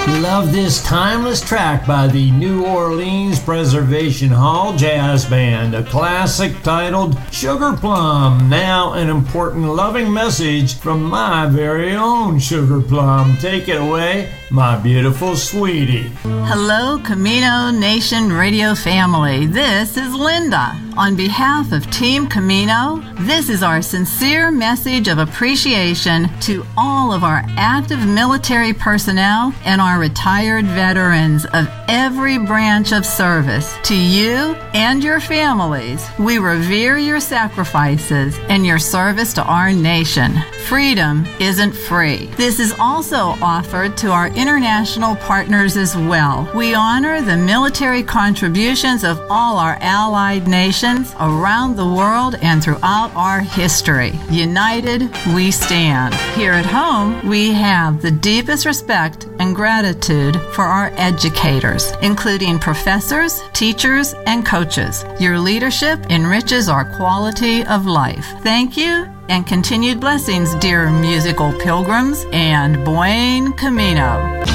Love this timeless track by the New Orleans Preservation Hall Jazz Band, a classic titled Sugar Plum. Now an important loving message from my very own Sugar Plum. Take it away, my beautiful sweetie. Hello, Camino Nation Radio family. This is Linda. On behalf of Team Camino, this is our sincere message of appreciation to all of our active military personnel and our retired veterans of every branch of service. To you and your families, we revere your sacrifices and your service to our nation. Freedom isn't free. This is also offered to our international partners as well. We honor the military contributions of all our allied nations around the world and throughout our history. United, we stand. Here at home, we have the deepest respect and gratitude for our educators, including professors, teachers, and coaches. Your leadership enriches our quality of life. Thank you, and continued blessings, dear musical pilgrims, and buen camino.